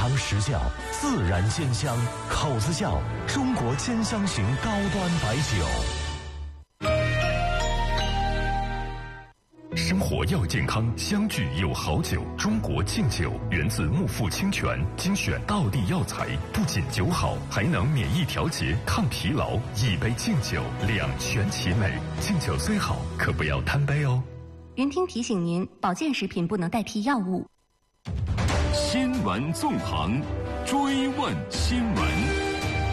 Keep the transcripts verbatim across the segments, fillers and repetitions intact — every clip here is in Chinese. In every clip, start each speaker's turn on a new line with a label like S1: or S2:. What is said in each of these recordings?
S1: 堂实教，自然鲜香，口子窖中国兼香型高端白酒。
S2: 生活要健康，相聚有好酒。中国敬酒源自木富清泉，精选道地药材，不仅酒好，还能免疫调节、抗疲劳。一杯敬酒，两全其美。敬酒虽好，可不要贪杯哦。
S3: 云听提醒您，保健食品不能代替药物。
S4: 新闻纵横，追问新闻。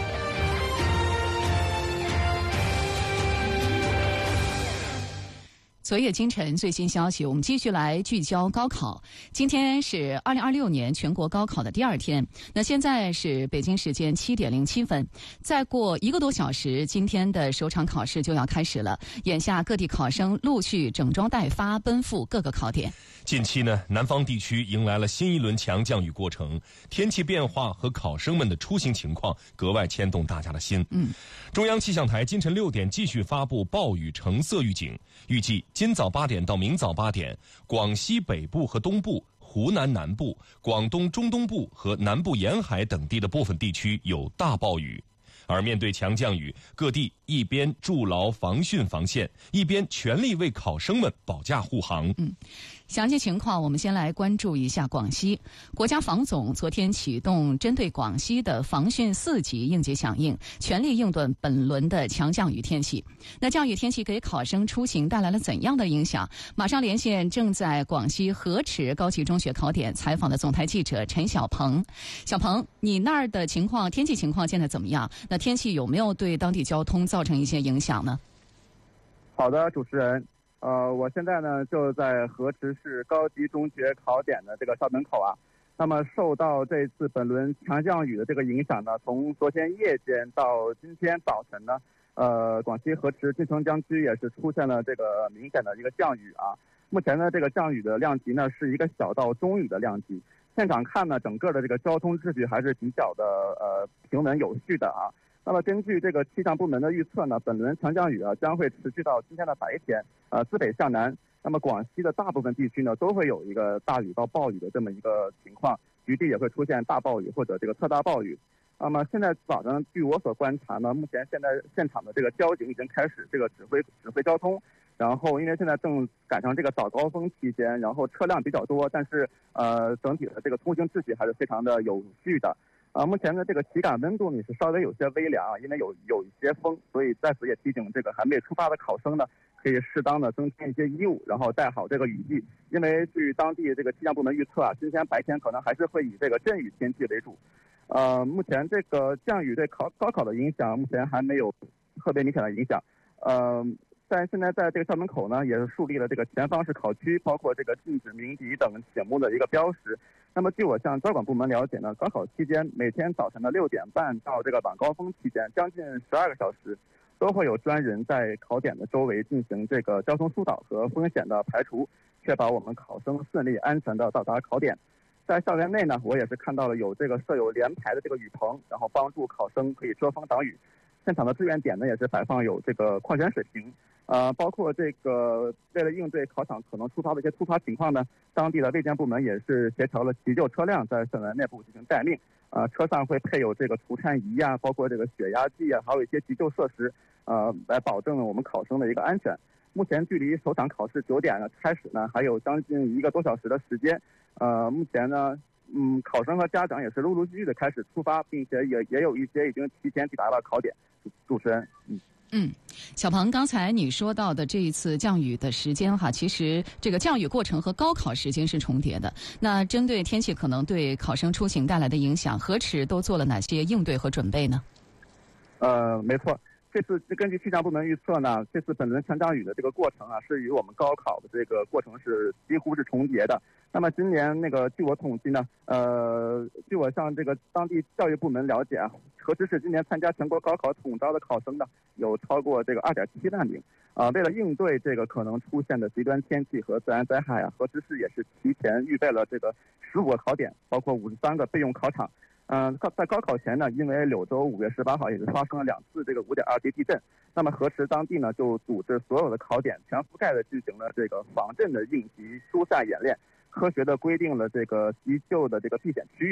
S5: 昨夜今晨最新消息，我们继续来聚焦高考。今天是二零二六年全国高考的第二天，那现在是北京时间七点零七分，再过一个多小时，今天的首场考试就要开始了。眼下各地考生陆续整装待发，奔赴各个考点。
S6: 近期呢，南方地区迎来了新一轮强降雨过程，天气变化和考生们的出行情况格外牵动大家的心。
S5: 嗯，
S6: 中央气象台今晨六点继续发布暴雨橙色预警，预计今早八点到明早八点，广西北部和东部、湖南南部、广东中东部和南部沿海等地的部分地区有大暴雨。而面对强降雨，各地一边筑牢防汛防线，一边全力为考生们保驾护航。
S5: 嗯，详细情况我们先来关注一下广西。国家防总昨天启动针对广西的防汛四级应急响应，全力应对本轮的强降雨天气。那降雨天气给考生出行带来了怎样的影响？马上连线正在广西河池高级中学考点采访的总台记者陈小鹏。小鹏，你那儿的情况，天气情况现在怎么样？那天气有没有对当地交通造成一些影响呢？
S7: 好的，主持人，呃，我现在呢就在河池市高级中学考点的这个校门口啊。那么受到这次本轮强降雨的这个影响呢，从昨天夜间到今天早晨呢，呃，广西河池晋城江区也是出现了这个明显的一个降雨啊。目前呢，这个降雨的量级呢是一个小到中雨的量级。现场看呢，整个的这个交通秩序还是比较的呃平稳有序的啊。那么根据这个气象部门的预测呢，本轮强降雨啊将会持续到今天的白天，呃，自北向南。那么广西的大部分地区呢，都会有一个大雨到暴雨的这么一个情况，局地也会出现大暴雨或者这个特大暴雨。那么现在早上，据我所观察呢，目前现在现场的这个交警已经开始这个指挥指挥交通。然后因为现在正赶上这个早高峰期间，然后车辆比较多，但是呃整体的这个通行秩序还是非常的有序的。啊，目前的这个体感温度呢是稍微有些微凉，因为有有一些风，所以在此也提醒这个还没出发的考生呢，可以适当的增添一些衣物，然后带好这个雨具。因为据当地这个气象部门预测啊，今天白天可能还是会以这个阵雨天气为主。呃，目前这个降雨对考高考的影响目前还没有特别明显的影响。呃。但现在在这个校门口呢，也是树立了这个前方是考区，包括这个禁止鸣笛等醒目的一个标识。那么据我向交管部门了解呢，高考期间每天早晨的六点半到这个晚高峰期间，将近十二个小时，都会有专人在考点的周围进行这个交通疏导和风险的排除，确保我们考生顺利安全的到达考点。在校园内呢，我也是看到了有这个设有连排的这个雨棚，然后帮助考生可以遮风挡雨。现场的志愿点呢，也是摆放有这个矿泉水瓶。呃，包括这个为了应对考场可能出发的一些突发情况呢，当地的卫健部门也是协调了急救车辆在校园内部进行待命。呃，车上会配有这个除颤仪啊，包括这个血压计啊，还有一些急救设施，呃，来保证我们考生的一个安全。目前距离首场考试九点呢开始呢，还有将近一个多小时的时间。呃，目前呢，嗯，考生和家长也是陆陆续续的开始出发，并且也也有一些已经提前抵达了考点。主持人，嗯。
S5: 嗯，小鹏，刚才你说到的这一次降雨的时间哈，其实这个降雨过程和高考时间是重叠的。那针对天气可能对考生出行带来的影响，河池都做了哪些应对和准备呢？
S7: 呃，没错，这次根据气象部门预测呢，这次本轮强降雨的这个过程啊，是与我们高考的这个过程是几乎是重叠的。那么今年那个据我统计呢，呃，据我向这个当地教育部门了解啊，河池市今年参加全国高考统招的考生呢，有超过这个二点七万名。啊、呃，为了应对这个可能出现的极端天气和自然灾害啊，河池市也是提前预备了这个十五个考点，包括五十三个备用考场。嗯、呃，在高考前呢，因为柳州五月十八号也是发生了两次这个五点二级地震，那么河池当地呢就组织所有的考点全覆盖的进行了这个防震的应急疏散演练。科学的规定了这个急救的这个避险区域，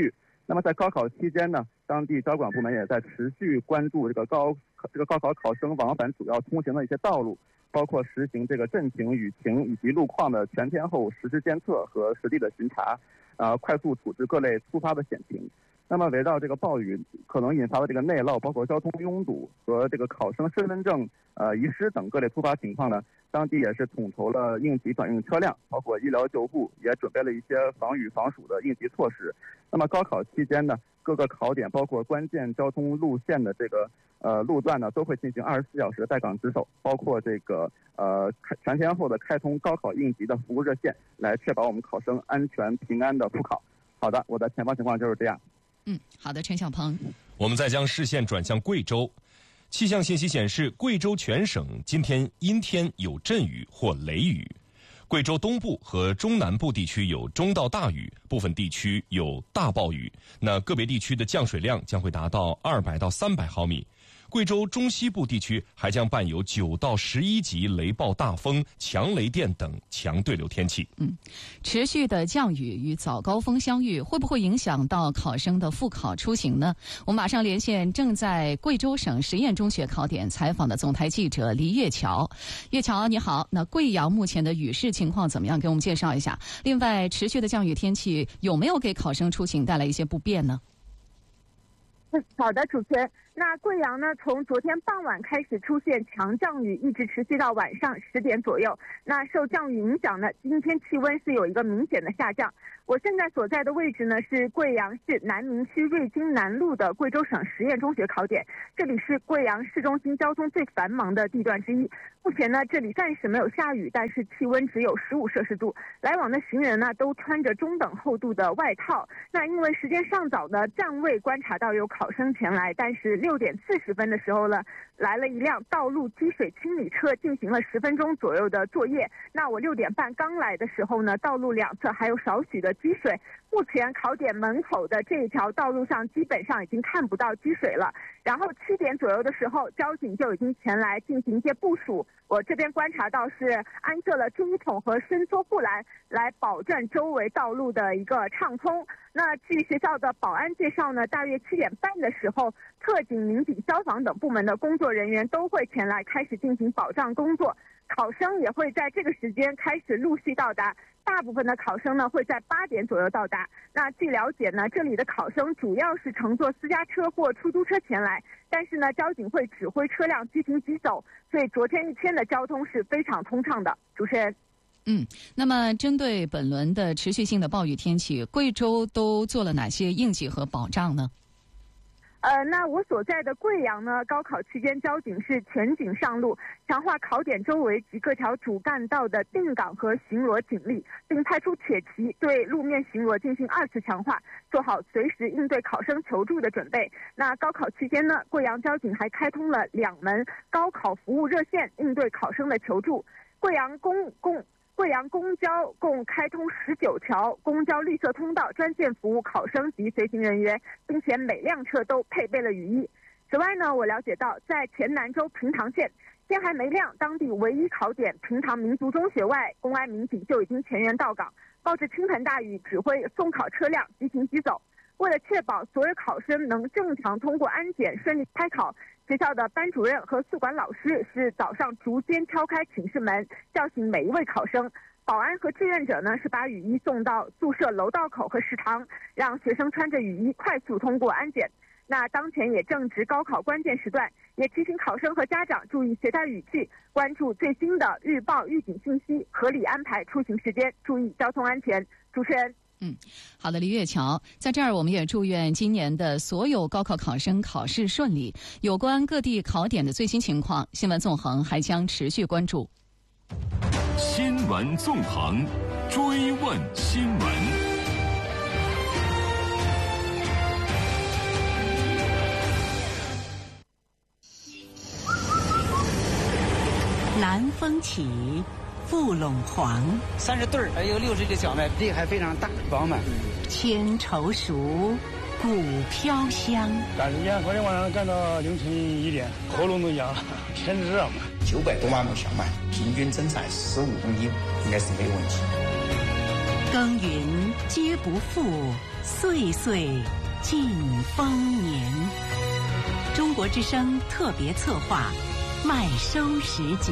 S7: 那么在高考期间呢，当地交管部门也在持续关注这个高这个高考考生往返主要通行的一些道路，包括实行这个阵情、雨情以及路况的全天候实时监测和实地的巡查，呃，快速处置各类突发的险情。那么围绕这个暴雨可能引发的这个内涝，包括交通拥堵和这个考生身份证呃遗失等各类突发情况呢，当地也是统筹了应急转运车辆，包括医疗救护，也准备了一些防雨防暑的应急措施。那么高考期间呢，各个考点包括关键交通路线的这个呃路段呢，都会进行二十四小时在岗值守，包括这个呃全天候的开通高考应急的服务热线，来确保我们考生安全平安的复考。好的，我的前方情况就是这样。
S5: 嗯，好的，陈小鹏。
S6: 我们再将视线转向贵州，气象信息显示，贵州全省今天阴天有阵雨或雷雨，贵州东部和中南部地区有中到大雨，部分地区有大暴雨，那个别地区的降水量将会达到二百到三百毫米。贵州中西部地区还将伴有九到十一级雷暴大风、强雷电等强对流天气。
S5: 嗯，持续的降雨与早高峰相遇，会不会影响到考生的复考出行呢？我们马上连线正在贵州省实验中学考点采访的总台记者黎月桥。月桥你好，那贵阳目前的雨势情况怎么样？给我们介绍一下。另外，持续的降雨天气有没有给考生出行带来一些不便呢？
S8: 嗯，好的，主持人。那贵阳呢，从昨天傍晚开始出现强降雨，一直持续到晚上十点左右。那受降雨影响呢，今天气温是有一个明显的下降。我现在所在的位置呢是贵阳市南明区瑞金南路的贵州省实验中学考点，这里是贵阳市中心交通最繁忙的地段之一。目前呢，这里暂时没有下雨，但是气温只有十五摄氏度，来往的行人呢都穿着中等厚度的外套。那因为时间尚早呢，暂未观察到有考生前来，但是六点四十分的时候呢，来了一辆道路积水清理车，进行了十分钟左右的作业。那我六点半刚来的时候呢，道路两侧还有少许的积水。目前考点门口的这一条道路上基本上已经看不到积水了。然后七点左右的时候，交警就已经前来进行一些部署。我这边观察到是安设了注意筒和伸缩护栏，来保证周围道路的一个畅通。那据学校的保安介绍呢，大约七点半的时候，特警、民警、消防等部门的工作人员都会前来开始进行保障工作。考生也会在这个时间开始陆续到达，大部分的考生呢会在八点左右到达。那据了解呢，这里的考生主要是乘坐私家车或出租车前来，但是呢，交警会指挥车辆即行即走，所以昨天一天的交通是非常通畅的。主持人。
S5: 嗯，那么针对本轮的持续性的暴雨天气，贵州都做了哪些应急和保障呢？
S8: 呃，那我所在的贵阳呢，高考期间交警是全警上路，强化考点周围及各条主干道的定岗和巡逻警力，并派出铁骑对路面巡逻进行二次强化，做好随时应对考生求助的准备。那高考期间呢，贵阳交警还开通了两门高考服务热线，应对考生的求助。贵阳公公。贵阳公交共开通十九条公交绿色通道，专线服务考生及随行人员，并且每辆车都配备了雨衣。此外呢，我了解到，在黔南州平塘县，天还没亮，当地唯一考点平塘民族中学外，公安民警就已经全员到岗，冒着倾盆大雨，指挥送考车辆即行即走。为了确保所有考生能正常通过安检，顺利开考，学校的班主任和宿管老师是早上逐间敲开寝室门，叫醒每一位考生。保安和志愿者呢是把雨衣送到宿舍楼道口和食堂，让学生穿着雨衣快速通过安检。那当前也正值高考关键时段，也提醒考生和家长注意携带雨具，关注最新的预报预警信息，合理安排出行时间，注意交通安全。主持人。
S5: 嗯，好的，黎月桥，在这儿我们也祝愿今年的所有高考考生考试顺利。有关各地考点的最新情况，新闻纵横还将持续关注。
S4: 新闻纵横，追问新闻。
S9: 南风起，雾陇黄，
S10: 三十对儿，还有六十只小麦，地还非常大饱满。
S9: 千愁熟，谷飘香。
S11: 赶时间，昨天晚上干到凌晨一点，喉咙都哑了，天热嘛。
S12: 九百多万亩小麦，平均增产十五公斤，应该是没有问题。
S9: 耕耘皆不负，岁岁尽丰年。中国之声特别策划，麦收时节。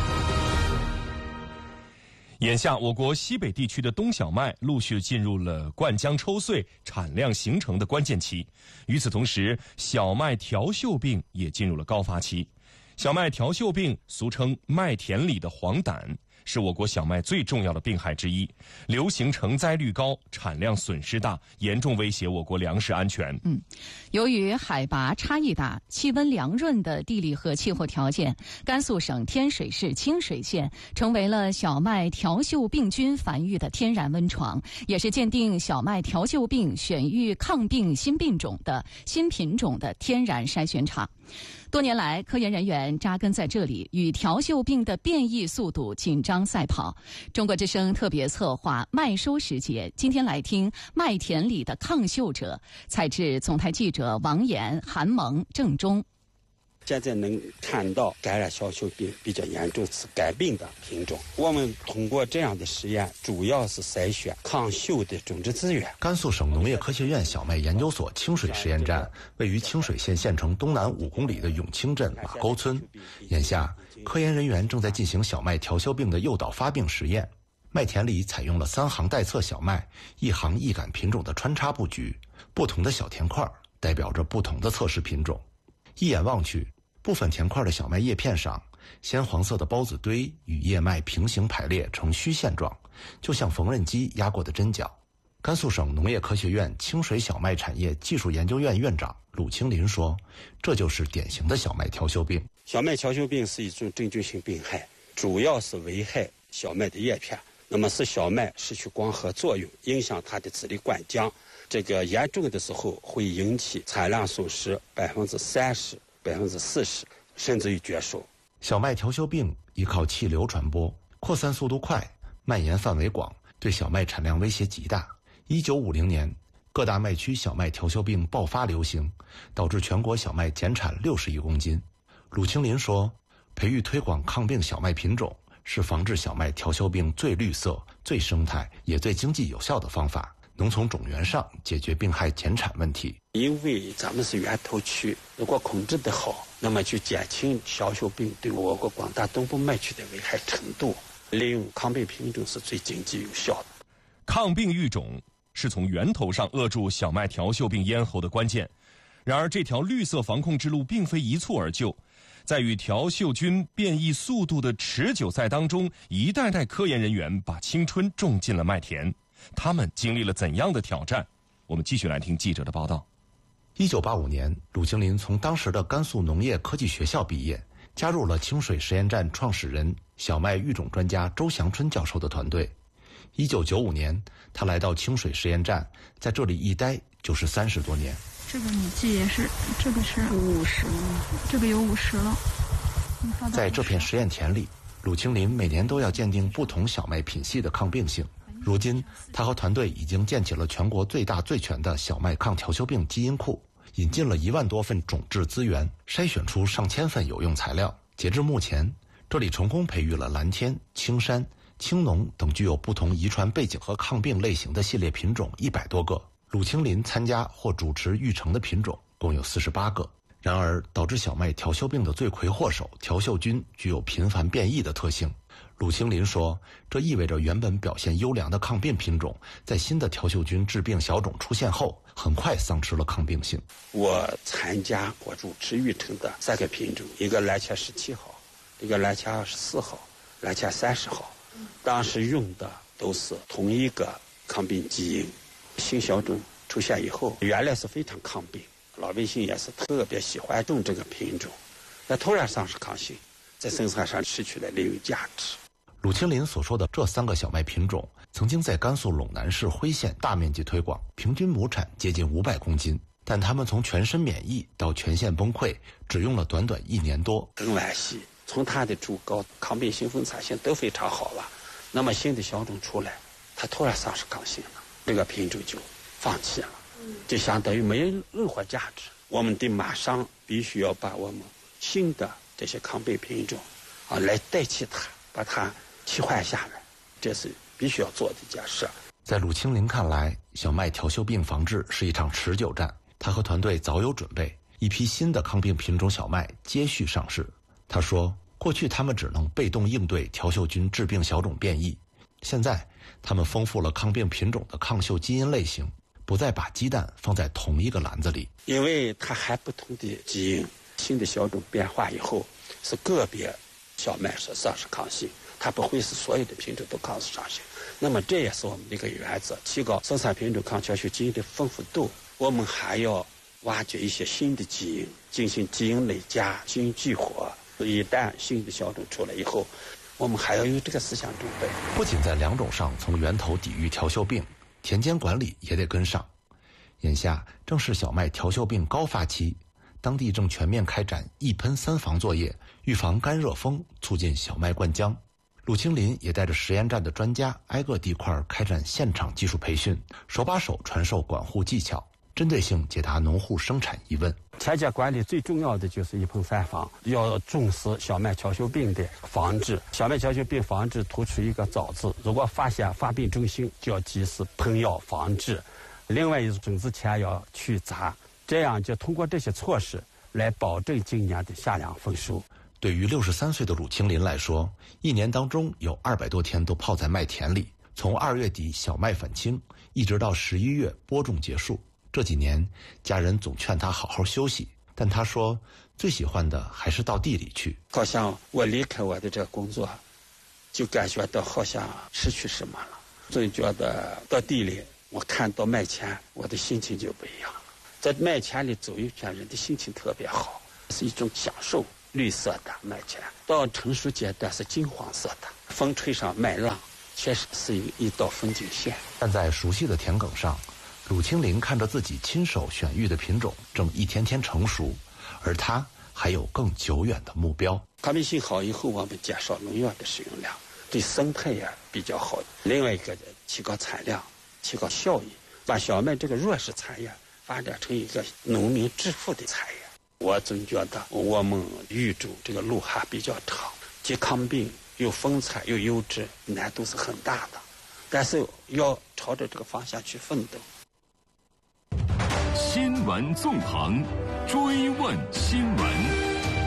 S6: 眼下，我国西北地区的冬小麦陆续进入了灌浆抽穗、产量形成的关键期。与此同时，小麦条锈病也进入了高发期。小麦条锈病俗称麦田里的黄疸，是我国小麦最重要的病害之一，流行成灾率高，产量损失大，严重威胁我国粮食安全。
S5: 嗯，由于海拔差异大、气温凉润的地理和气候条件，甘肃省天水市清水县成为了小麦条锈病菌繁育的天然温床，也是鉴定小麦条锈病选育抗病新病种的新品种的天然筛选场。多年来，科研人员扎根在这里，与条锈病的变异速度紧张赛跑。中国之声特别策划麦收时节，今天来听麦田里的抗锈者，采制总台记者王岩、韩萌、郑中。
S13: 现在能看到感染小锈病比较严重是肝病的品种。我们通过这样的实验，主要是筛选抗锈的种植资源。
S14: 甘肃省农业科学院小麦研究所清水实验站位于清水县县城东南五公里的永清镇马沟村。眼下，科研人员正在进行小麦条锈病的诱导发病实验。麦田里采用了三行带侧小麦、一行一杆品种的穿插布局，不同的小田块代表着不同的测试品种。一眼望去，部分田块的小麦叶片上，鲜黄色的孢子堆与叶脉平行排列成虚线状，就像缝纫机压过的针脚。甘肃省农业科学院清水小麦产业技术研究院院长鲁清林说，这就是典型的小麦条锈病。
S13: 小麦条锈病是一种真菌性病害，主要是危害小麦的叶片，那么使小麦失去光合作用，影响它的籽粒灌浆。这个严重的时候会引起产量损失百分之三十、百分之四十，甚至于绝收。
S14: 小麦条锈病依靠气流传播，扩散速度快，蔓延范围广，对小麦产量威胁极大。一九五零年，各大麦区小麦条锈病爆发流行，导致全国小麦减产六十亿公斤。鲁清林说，培育推广抗病小麦品种是防治小麦条锈病最绿色、最生态也最经济有效的方法，能从种源上解决病害减产问题。
S13: 因为咱们是源头区，如果控制得好，那么就减轻小锈病对我国广大东部麦区的危害程度。利用抗病品种是最经济有效的。
S6: 抗病育种是从源头上扼住小麦条锈病咽喉的关键。然而，这条绿色防控之路并非一蹴而就，在与条锈菌变异速度的持久赛当中，一代代科研人员把青春种进了麦田。他们经历了怎样的挑战？我们继续来听记者的报道。
S14: 一九八五年，鲁清林从当时的甘肃农业科技学校毕业，加入了清水实验站创始人、小麦育种专家周祥春教授的团队。一九九五年，他来到清水实验站，在这里一待就是三十多年。
S15: 这个米记也是，这个是五十，这个有五十了。
S14: 在这片实验田里，鲁清林每年都要鉴定不同小麦品系的抗病性。如今，他和团队已经建起了全国最大最全的小麦抗条锈病基因库，引进了一万多份种质资源，筛选出上千份有用材料。截至目前，这里成功培育了蓝天、青山、青农等具有不同遗传背景和抗病类型的系列品种一百多个。鲁清林参加或主持育成的品种共有四十八个。然而，导致小麦条锈病的罪魁祸首条锈菌具有频繁变异的特性。鲁清林说，这意味着原本表现优良的抗病品种，在新的条锈菌致病小种出现后，很快丧失了抗病性。
S13: 我参加或主持育成的三个品种，一个蓝茄十七号，一个蓝茄二十四号，蓝茄三十号，当时用的都是同一个抗病基因。新小种出现以后，原来是非常抗病，老百姓也是特别喜欢种这个品种，那突然丧失抗性，在生产上失去了利用价值。
S14: 鲁清林所说的这三个小麦品种，曾经在甘肃陇南市辉县大面积推广，平均亩产接近五百公斤。但他们从全身免疫到全线崩溃，只用了短短一年多。
S13: 更惋惜，从它的主高抗病性、分产性都非常好了，那么新的小种出来，它突然丧失抗性了，这个品种就放弃了，就相当于没有任何价值。我们得马上必须要把我们新的这些抗病品种啊来代替它，把它替换下来，这是必须要做的一件事。
S14: 在鲁清林看来，小麦调休病防治是一场持久战。他和团队早有准备，一批新的抗病品种小麦接续上市。他说，过去他们只能被动应对调休菌致病小种变异，现在他们丰富了抗病品种的抗嗅基因类型，不再把鸡蛋放在同一个篮子里。
S13: 因为它还不同的基因，新的小种变化以后，是个别小麦是丧失抗性，它不会是所有的品种都抗失抗性。那么这也是我们的一个原则，提高生产品种抗调休基因的丰富度。我们还要挖掘一些新的基因，进行基因累加、基因激活。一旦新的小种出来以后，我们还要有这个思想准备。
S14: 不仅在两种上从源头抵御调休病，田间管理也得跟上。眼下正是小麦调休病高发期，当地正全面开展一喷三防作业，预防干热风，促进小麦灌浆。鲁清林也带着实验站的专家挨个地块开展现场技术培训，手把手传授管护技巧，针对性解答农户生产疑问。
S13: 田间管理最重要的就是一喷三防，要重视小麦调休病的防治。小麦调休病防治突出一个早字，如果发现发病征象，就要及时喷药防治。另外一种子前要去杂，这样就通过这些措施来保证今年的夏粮丰收。
S14: 对于六十三岁的鲁清林来说，一年当中有二百多天都泡在麦田里，从二月底小麦返青，一直到十一月播种结束。这几年，家人总劝他好好休息，但他说最喜欢的还是到地里去。
S13: 好像我离开我的这个工作，就感觉到好像失去什么了。总觉得到地里，我看到麦田，我的心情就不一样了。在麦田里走一圈，人的心情特别好，是一种享受。绿色的麦田到成熟阶段是金黄色的，风吹上麦浪，确实是一一道风景线。
S14: 但在熟悉的田埂上，鲁清林看着自己亲手选育的品种正一天天成熟，而他还有更久远的目标。
S13: 抗病性好以后，我们减少农药的使用量，对生态也比较好。另外一个提高产量，提高效益，把小麦这个弱势产业发展成一个农民致富的产业。我总觉得我们育种这个路还比较长，既抗病又丰产又优质，难度是很大的，但是要朝着这个方向去奋斗。
S4: 新闻纵横，追问新闻。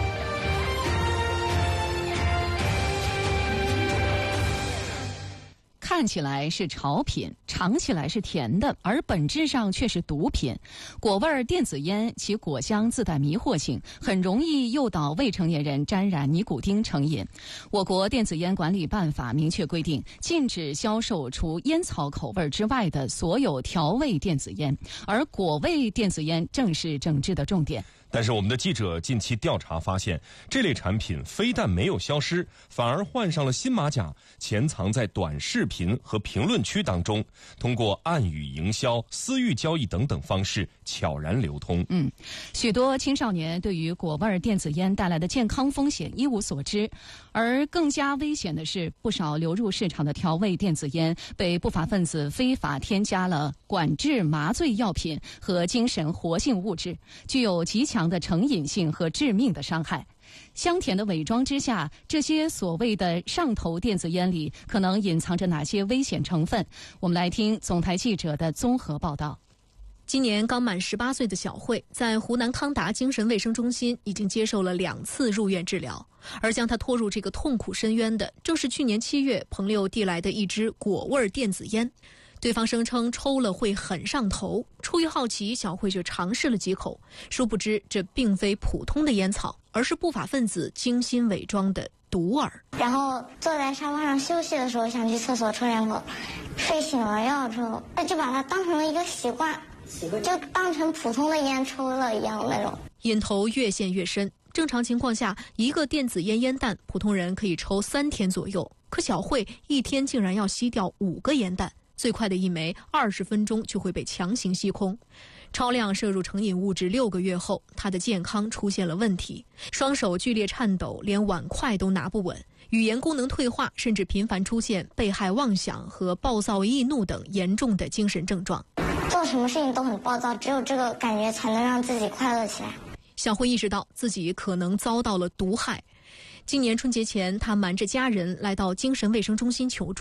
S5: 看起来是潮品，尝起来是甜的，而本质上却是毒品。果味电子烟，其果香自带迷惑性，很容易诱导未成年人沾染尼古丁成瘾。我国电子烟管理办法明确规定，禁止销售除烟草口味之外的所有调味电子烟，而果味电子烟正是整治的重点。
S6: 但是我们的记者近期调查发现，这类产品非但没有消失，反而换上了新马甲，潜藏在短视频和评论区当中，通过暗语营销、私域交易等等方式悄然流通。
S5: 嗯，许多青少年对于果味电子烟带来的健康风险一无所知，而更加危险的是，不少流入市场的调味电子烟被不法分子非法添加了管制麻醉药品和精神活性物质，具有极强的成瘾性和致命的伤害。香甜的伪装之下，这些所谓的上头电子烟里可能隐藏着哪些危险成分？我们来听总台记者的综合报道。
S16: 今年刚满十八岁的小慧，在湖南康达精神卫生中心已经接受了两次入院治疗，而将她拖入这个痛苦深渊的，正是去年七月朋友递来的一支果味电子烟。对方声称抽了会很上头，出于好奇，小慧就尝试了几口，殊不知这并非普通的烟草，而是不法分子精心伪装的毒饵。
S17: 然后坐在沙发上休息的时候，想去厕所抽两口，睡醒了要抽，那就把它当成了一个习惯，就当成普通的烟抽了一样那种。
S16: 瘾头越陷越深，正常情况下，一个电子烟烟弹，普通人可以抽三天左右，可小慧一天竟然要吸掉五个烟弹。最快的一枚二十分钟就会被强行吸空，超量摄入成瘾物质六个月后，他的健康出现了问题，双手剧烈颤抖，连碗筷都拿不稳，语言功能退化，甚至频繁出现被害妄想和暴躁易怒等严重的精神症状。
S17: 做什么事情都很暴躁，只有这个感觉才能让自己快乐起来。
S16: 小慧意识到自己可能遭到了毒害，今年春节前，她瞒着家人来到精神卫生中心求助。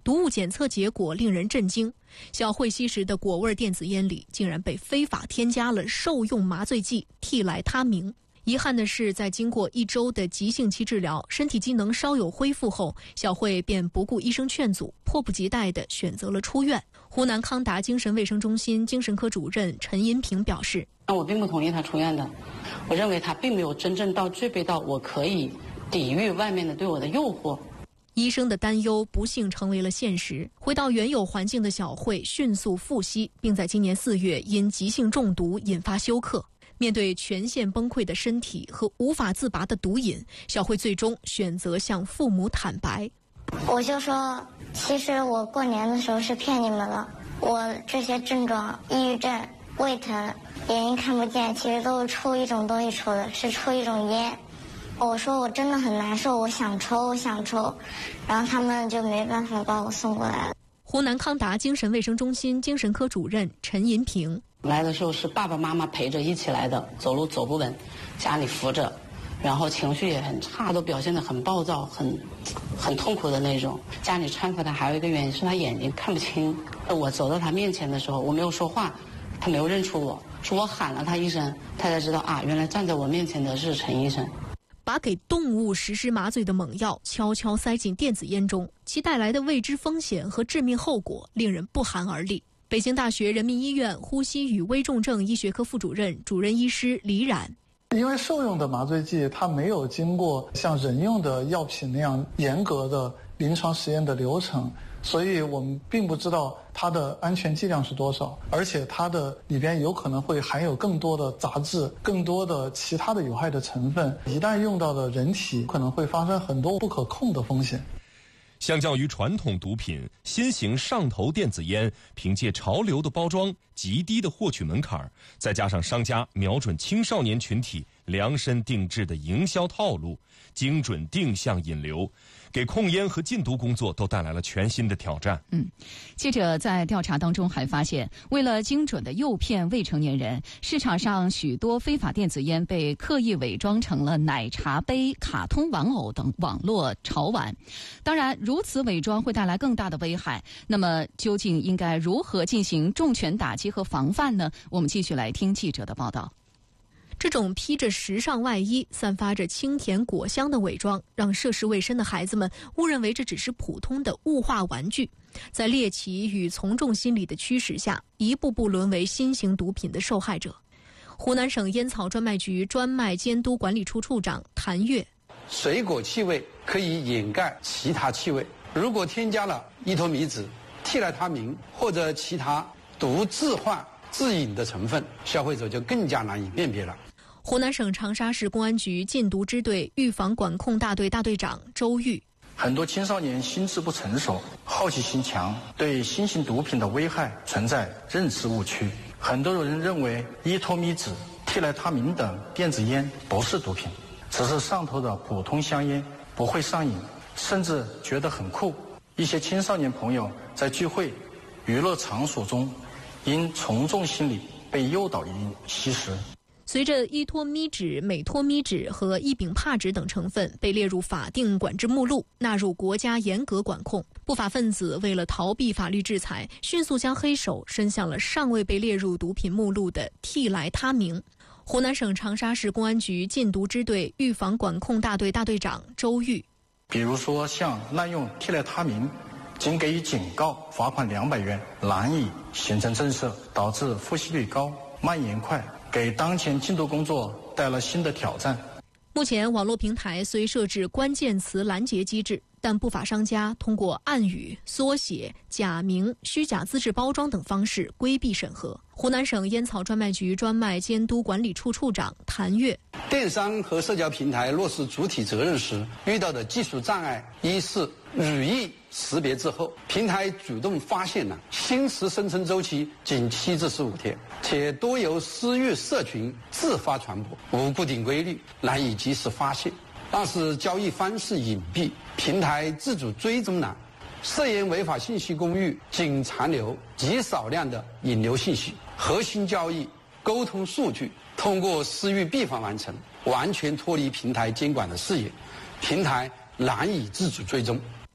S16: 毒物检测结果令人震惊，小慧吸食的果味电子烟里竟然被非法添加了受用麻醉剂替来他明。遗憾的是，在经过一周的急性期治疗，身体机能稍有恢复后，小慧便不顾医生劝阻，迫不及待地选择了出院。湖南康达精神卫生中心精神科主任陈银平表示：“
S18: 我并不同意他出院的，我认为他并没有真正到具备到我可以抵御外面的对我的诱惑。”
S16: 医生的担忧不幸成为了现实，回到原有环境的小慧迅速复吸，并在今年四月因急性中毒引发休克。面对全线崩溃的身体和无法自拔的毒瘾，小慧最终选择向父母坦白。
S17: 我就说，其实我过年的时候是骗你们了，我这些症状，抑郁症、胃疼、眼睛看不见，其实都是抽一种东西抽的，是抽一种烟。我说我真的很难受，我想抽，我想抽，然后他们就没办法把我送过来了。
S16: 湖南康达精神卫生中心精神科主任陈银平。
S18: 来的时候是爸爸妈妈陪着一起来的，走路走不稳，家里扶着，然后情绪也很差，都表现得很暴躁，很很痛苦的那种。家里搀扶他还有一个原因是他眼睛看不清。我走到他面前的时候，我没有说话，他没有认出我，是我喊了他一声，他才知道啊，原来站在我面前的是陈医生。
S16: 把给动物实施麻醉的猛药悄悄塞进电子烟中，其带来的未知风险和致命后果令人不寒而栗。北京大学人民医院呼吸与危重症医学科副主任、主任医师李冉。
S19: 因为兽用的麻醉剂它没有经过像人用的药品那样严格的临床实验的流程，所以我们并不知道它的安全剂量是多少，而且它的里边有可能会含有更多的杂质、更多的其他的有害的成分，一旦用到了人体，可能会发生很多不可控的风险。
S6: 相较于传统毒品，新型上头电子烟凭借潮流的包装、极低的获取门槛，再加上商家瞄准青少年群体量身定制的营销套路，精准定向引流，给控烟和禁毒工作都带来了全新的挑战。
S5: 嗯，记者在调查当中还发现，为了精准的诱骗未成年人，市场上许多非法电子烟被刻意伪装成了奶茶杯、卡通玩偶等网络潮玩。当然，如此伪装会带来更大的危害。那么，究竟应该如何进行重拳打击和防范呢？我们继续来听记者的报道。
S16: 这种披着时尚外衣、散发着清甜果香的伪装，让涉世未深的孩子们误认为这只是普通的物化玩具，在猎奇与从众心理的驱使下，一步步沦为新型毒品的受害者。湖南省烟草专卖局专卖监督管理处处长谭跃：
S20: 水果气味可以掩盖其他气味，如果添加了依托米酯、替来他明或者其他毒致幻、致瘾的成分，消费者就更加难以辨别了。
S16: 湖南省长沙市公安局禁毒支队预防管控大队大队长周玉：
S21: 很多青少年心智不成熟，好奇心强，对新型毒品的危害存在认知误区。很多人认为依托米酯、替来他明等电子烟不是毒品，只是上头的普通香烟，不会上瘾，甚至觉得很酷。一些青少年朋友在聚会、娱乐场所中，因从众心理被诱导吸食。
S16: 随着依托咪酯、美托咪酯和异丙帕酯等成分被列入法定管制目录，纳入国家严格管控，不法分子为了逃避法律制裁，迅速将黑手伸向了尚未被列入毒品目录的替来他明。湖南省长沙市公安局禁毒支队预防管控大队大队长周玉：
S21: 比如说像滥用替来他明，仅给予警告、罚款两百元，难以形成震慑，导致复吸率高、蔓延快，给当前禁毒工作带来新的挑战。
S16: 目前，网络平台虽设置关键词拦截机制，但不法商家通过暗语、缩写、假名、虚假资质包装等方式规避审核。湖南省烟草专卖局专卖监督管理处处长谭跃：
S20: 电商和社交平台落实主体责任时遇到的技术障碍，一是语义识别滞后，平台主动发现了新词生成周期仅七至十五天，且多由私域社群自发传播，无固定规律，难以及时发现。二是交易方式隐蔽，平台自主追踪难，涉嫌违法信息公寓仅残留极少量的引流信息，核心交易、沟通数据通过私域闭环完成，完全脱离平台监管的视野，平台难以自主追踪。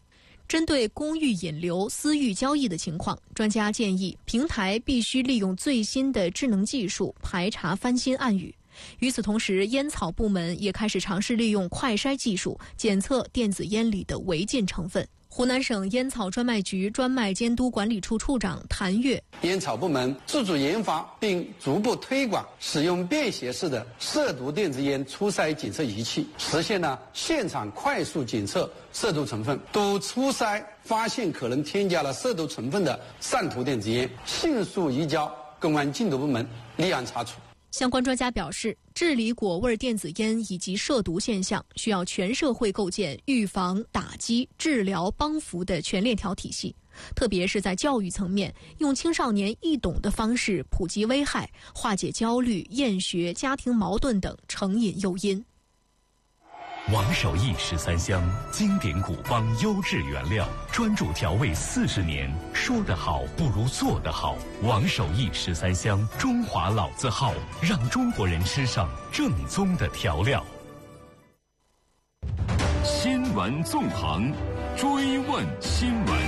S16: 针对公域引流、私域交易的情况，专家建议平台必须利用最新的智能技术排查翻新暗语。与此同时，烟草部门也开始尝试利用快筛技术检测电子烟里的违禁成分。湖南省烟草专卖局专卖监督管理处处长谭跃：
S20: 烟草部门自主研发并逐步推广使用便携式的涉毒电子烟初筛检测仪器，实现了现场快速检测涉毒成分，都初筛发现可能添加了涉毒成分的上图电子烟，迅速移交公安禁毒部门立案查处。
S16: 相关专家表示，治理果味电子烟以及涉毒现象，需要全社会构建预防、打击、治疗、帮扶的全链条体系。特别是在教育层面，用青少年易懂的方式普及危害，化解焦虑、厌学、家庭矛盾等成瘾诱因。
S1: 王守义十三香，经典古方优质原料，专注调味四十年，说得好不如做得好。王守义十三香，中华老字号，让中国人吃上正宗的调料。
S4: 新闻纵横，追问新闻。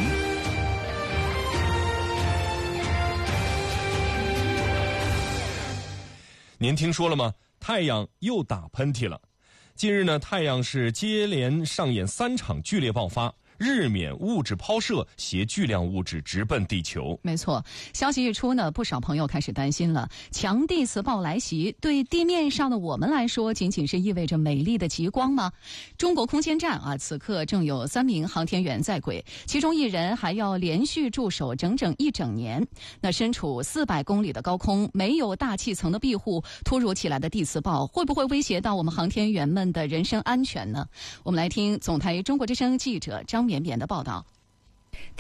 S6: 您听说了吗？太阳又打喷嚏了。近日呢，太阳是接连上演三场剧烈爆发，日冕物质抛射携巨量物质直奔地球。
S5: 没错，消息一出呢，不少朋友开始担心了。强地磁暴来袭，对地面上的我们来说，仅仅是意味着美丽的极光吗？中国空间站啊，此刻正有三名航天员在轨，其中一人还要连续驻守整整一整年。那身处四百公里的高空，没有大气层的庇护，突如其来的地磁暴会不会威胁到我们航天员们的人身安全呢？我们来听总台中国之声记者张绵绵的报道。